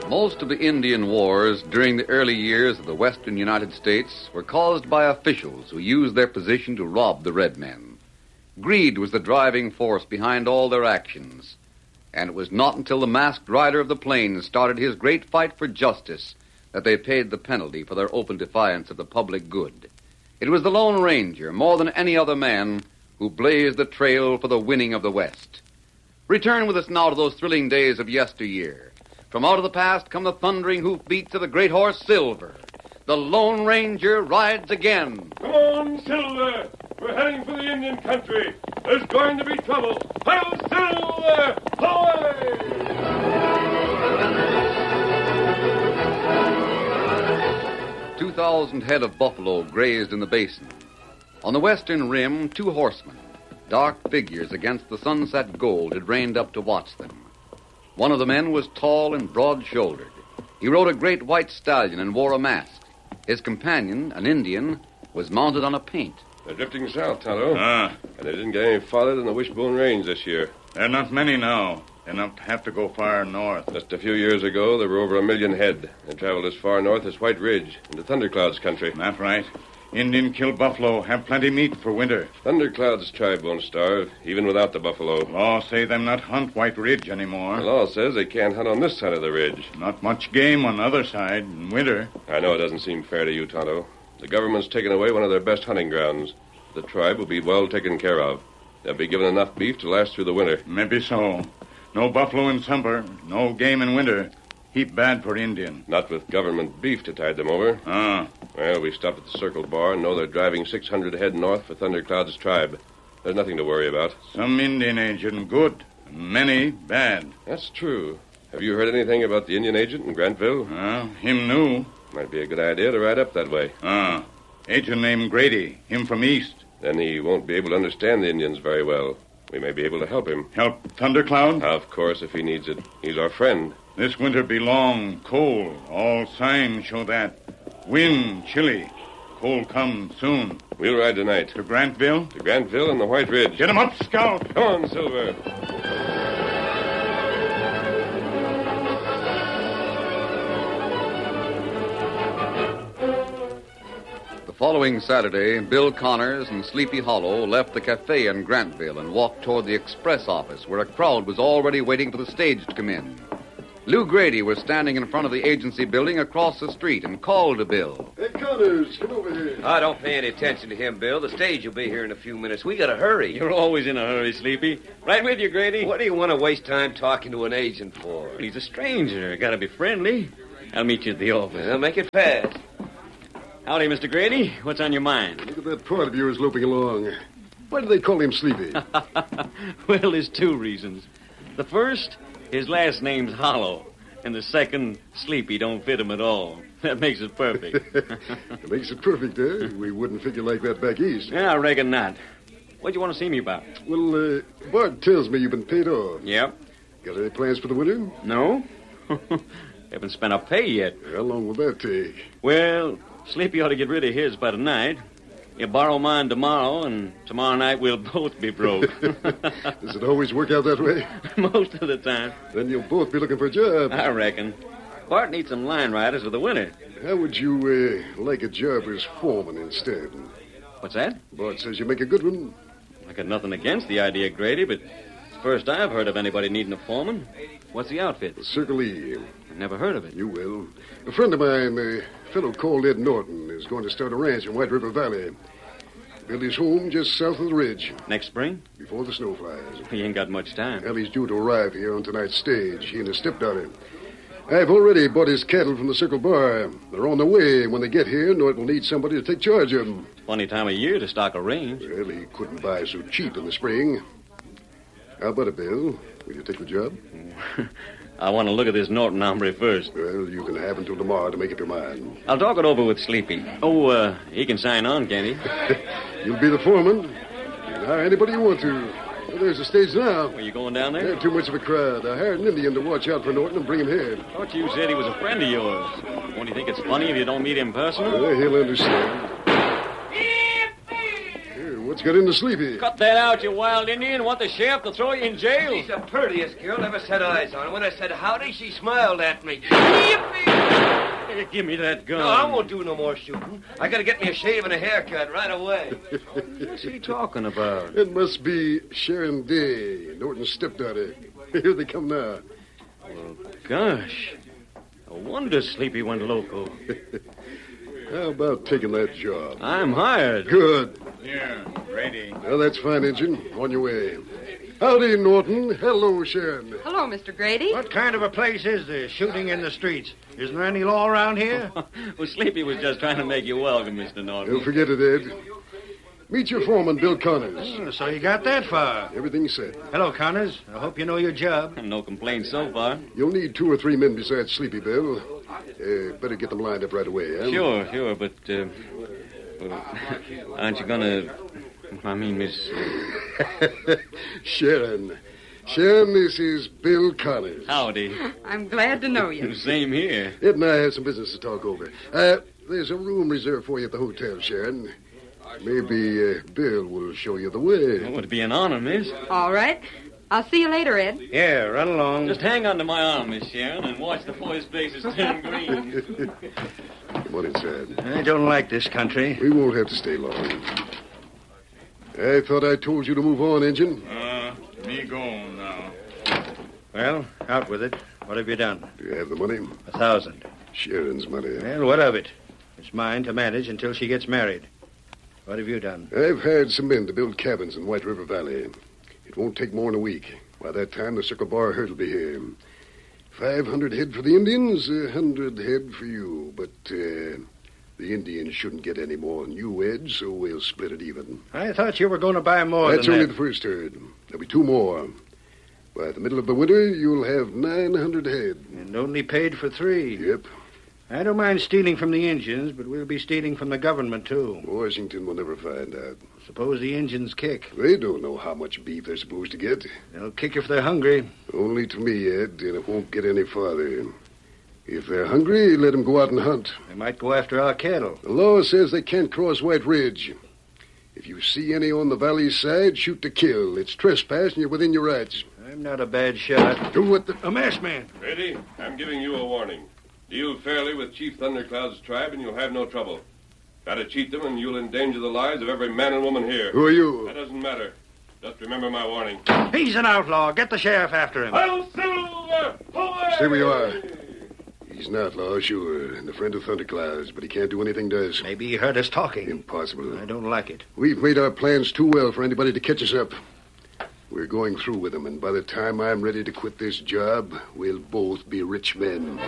Most of the Indian wars during the early years of the western United States were caused by officials who used their position to rob the red men. Greed was the driving force behind all their actions, and it was not until the masked rider of the plains started his great fight for justice that they paid the penalty for their open defiance of the public good. It was the Lone Ranger, more than any other man, who blazed the trail for the winning of the West. Return with us now to those thrilling days of yesteryear. From out of the past come the thundering hoofbeats of the great horse Silver. The Lone Ranger rides again. Come on, Silver! We're heading for the Indian country. There's going to be trouble. Hi-yo, Silver! Away! 2,000 head of buffalo grazed in the basin. On the western rim, 2 horsemen, dark figures against the sunset gold, had reined up to watch them. One of the men was tall and broad-shouldered. He rode a great white stallion and wore a mask. His companion, an Indian, was mounted on a paint. They're drifting south, Tonto. Ah. And they didn't get any farther than the Wishbone Range this year. There are not many now. They'll not have to go far north. Just a few years ago, there were over 1 million head. They traveled as far north as White Ridge, into Thundercloud's country. That's right. Indian kill buffalo, have plenty meat for winter. Thundercloud's tribe won't starve, even without the buffalo. Law say them not hunt White Ridge anymore. The law says they can't hunt on this side of the ridge. Not much game on the other side in winter. I know it doesn't seem fair to you, Tonto. The government's taken away one of their best hunting grounds. The tribe will be well taken care of. They'll be given enough beef to last through the winter. Maybe so. No buffalo in summer, no game in winter. Heap bad for Indian. Not with government beef to tide them over. Ah. Well, we stopped at the Circle Bar and know they're driving 600 head north for Thundercloud's tribe. There's nothing to worry about. Some Indian agent good, and many bad. That's true. Have you heard anything about the Indian agent in Grantville? Him knew. Might be a good idea to ride up that way. Agent named Grady, him from east. Then he won't be able to understand the Indians very well. We may be able to help him. Help Thundercloud? Of course, if he needs it. He's our friend. This winter be long, cold. All signs show that. Wind, chilly. Cold come soon. We'll ride tonight. To Grantville? To Grantville and the White Ridge. Get 'em up, Scout. Come on, Silver. The following Saturday, Bill Connors and Sleepy Hollow left the cafe in Grantville and walked toward the express office, where a crowd was already waiting for the stage to come in. Lou Grady was standing in front of the agency building across the street and called to Bill. Hey, Connors, come over here. Don't pay any attention to him, Bill. The stage will be here in a few minutes. We gotta hurry. You're always in a hurry, Sleepy. Right with you, Grady. What do you want to waste time talking to an agent for? He's a stranger. Gotta be friendly. I'll meet you at the office. Well, make it fast. Howdy, Mr. Grady. What's on your mind? Look at that part of yours loping along. Why do they call him Sleepy? Well, there's 2 reasons. The first, his last name's Hollow. And the second, Sleepy don't fit him at all. That makes it perfect. It makes it perfect, eh? We wouldn't figure like that back east. Yeah, I reckon not. What'd you want to see me about? Well, Bart tells me you've been paid off. Yep. Got any plans for the winter? No? Haven't spent our pay yet. How long will that take? Well, Sleepy ought to get rid of his by tonight. You borrow mine tomorrow, and tomorrow night we'll both be broke. Does it always work out that way? Most of the time. Then you'll both be looking for a job. I reckon. Bart needs some line riders for the winter. How would you like a job as foreman instead? What's that? Bart says you make a good one. I got nothing against the idea, Grady, but it's the first I've heard of anybody needing a foreman. What's the outfit? Circle E. I've never heard of it. You will. A friend of mine, a fellow called Ed Norton, is going to start a ranch in White River Valley. Build his home just south of the ridge. Next spring? Before the snow flies. He ain't got much time. Well, he's due to arrive here on tonight's stage. He and his stepdaughter. I've already bought his cattle from the Circle Bar. They're on the way. When they get here, Norton will need somebody to take charge of them. Funny time of year to stock a range. Well, he couldn't buy so cheap in the spring. How about it, Bill? Will you take the job? I want to look at this Norton hombre first. Well, you can have until tomorrow to make up your mind. I'll talk it over with Sleepy. Oh, he can sign on, can't he? You'll be the foreman. You can hire anybody you want to. Well, there's the stage now. Are you going down there? They have too much of a crowd. I hired an Indian to watch out for Norton and bring him here. I thought you said he was a friend of yours. Won't you think it's funny if you don't meet him personally? He'll understand. Here, what's Let's get into Sleepy. Cut that out, you wild Indian. Want the sheriff to throw you in jail? She's the prettiest girl ever set eyes on. And when I said howdy, she smiled at me. Yippee! Hey, give me that gun. No, I won't do no more shooting. I gotta get me a shave and a haircut right away. What's he talking about? It must be Sharon Day, Norton's stepdaughter. Here they come now. Well, gosh. No wonder Sleepy went loco. How about taking that job? I'm hired. Good. Yeah, ready. Well, that's fine, Injun. On your way. Howdy, Norton. Hello, Sharon. Hello, Mr. Grady. What kind of a place is this, shooting in the streets? Isn't there any law around here? Well, Sleepy was just trying to make you welcome, Mr. Norton. Don't forget it, Ed. Meet your foreman, Bill Connors. Oh, so you got that far. Everything's set. Hello, Connors. I hope you know your job. No complaints so far. You'll need 2 or 3 men besides Sleepy, Bill. Better get them lined up right away, huh? Sure, but, well, aren't you gonna... I mean, Miss... Sharon. Sharon, this is Bill Connors. Howdy. I'm glad to know you. Same here. Ed and I have some business to talk over. There's a room reserved for you at the hotel, Sharon. Maybe Bill will show you the way. It would be an honor, miss. All right. I'll see you later, Ed. Yeah, run along. Just hang on to my arm, Miss Sharon, and watch the boys' faces turn green. Come on inside. I don't like this country. We won't have to stay long. I thought I told you to move on, Injun. Me go now. Well, out with it. What have you done? Do you have the money? 1,000. Sharon's money. Well, what of it? It's mine to manage until she gets married. What have you done? I've hired some men to build cabins in White River Valley. It won't take more than a week. By that time, the Circle Bar herd will be here. 500 head for the Indians, 100 head for you. But the Indians shouldn't get any more than you, Ed, so we'll split it even. I thought you were going to buy more That's than only that. the first herd. There'll be 2 more. By the middle of the winter, you'll have 900 head. And only paid for 3. Yep. I don't mind stealing from the Indians, but we'll be stealing from the government, too. Washington will never find out. Suppose the Indians kick. They don't know how much beef they're supposed to get. They'll kick if they're hungry. Only to me, Ed, and it won't get any farther. If they're hungry, let them go out and hunt. They might go after our cattle. The law says they can't cross White Ridge. If you see any on the valley side, shoot to kill. It's trespass, and you're within your rights. I'm not a bad shot. Do what the... A masked man. Grady, I'm giving you a warning. Deal fairly with Chief Thundercloud's tribe, and you'll have no trouble. Try to cheat them, and you'll endanger the lives of every man and woman here. Who are you? That doesn't matter. Just remember my warning. He's an outlaw. Get the sheriff after him. I'll silver! Away! Stay where you are. He's an outlaw, sure, and a friend of Thundercloud's, but he can't do anything to us. Maybe he heard us talking. Impossible. I don't like it. We've made our plans too well for anybody to catch us up. We're going through with them, and by the time I'm ready to quit this job, we'll both be rich men.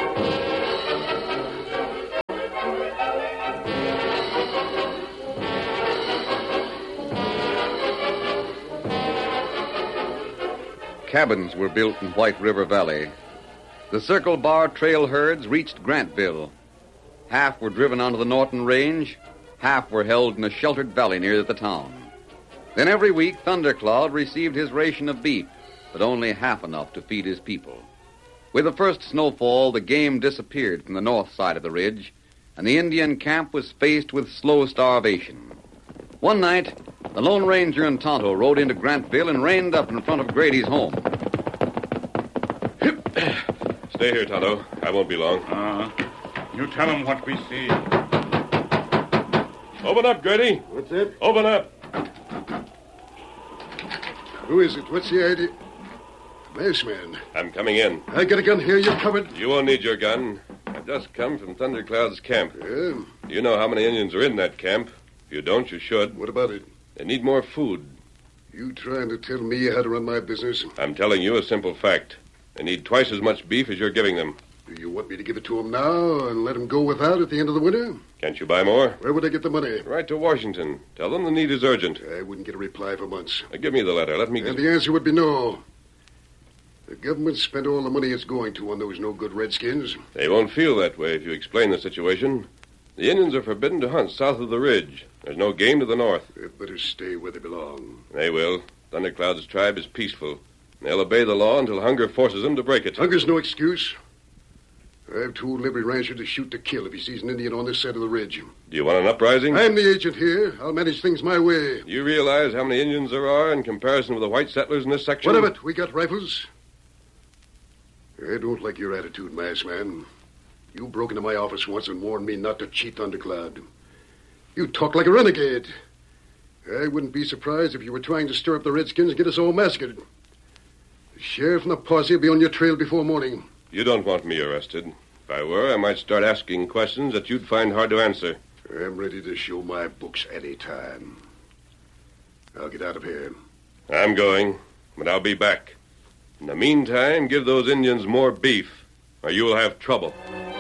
Cabins were built in White River Valley. The Circle Bar trail herds reached Grantville. Half were driven onto the Norton Range, half were held in a sheltered valley near the town. Then every week, Thundercloud received his ration of beef, but only half enough to feed his people. With the first snowfall, the game disappeared from the north side of the ridge, and the Indian camp was faced with slow starvation. One night, the Lone Ranger and Tonto rode into Grantville and reined up in front of Grady's home. Stay here, Tonto. I won't be long. You tell him what we see. Open up, Grady. What's that? Open up. Who is it? What's the idea? Masked man. I'm coming in. I got a gun here. You're covered. You won't need your gun. I've just come from Thundercloud's camp. Yeah? You know how many Indians are in that camp. If you don't, you should. What about it? They need more food. You trying to tell me how to run my business? I'm telling you a simple fact. They need twice as much beef as you're giving them. Do you want me to give it to them now and let them go without at the end of the winter? Can't you buy more? Where would I get the money? Write to Washington. Tell them the need is urgent. I wouldn't get a reply for months. Give me the letter. Let me And get... the answer would be no. The government spent all the money it's going to on those no-good redskins. They won't feel that way if you explain the situation. The Indians are forbidden to hunt south of the ridge. There's no game to the north. They better stay where they belong. They will. Thundercloud's tribe is peaceful. They'll obey the law until hunger forces them to break it. Hunger's no excuse. I've told every rancher to shoot to kill if he sees an Indian on this side of the ridge. Do you want an uprising? I'm the agent here. I'll manage things my way. You realize how many Indians there are in comparison with the white settlers in this section? What of it? We got rifles. I don't like your attitude, masked man. You broke into my office once and warned me not to cheat Thundercloud. You talk like a renegade. I wouldn't be surprised if you were trying to stir up the Redskins and get us all massacred. The sheriff and the posse will be on your trail before morning. You don't want me arrested. If I were, I might start asking questions that you'd find hard to answer. I'm ready to show my books any time. I'll get out of here. I'm going, but I'll be back. In the meantime, give those Indians more beef, or you'll have trouble.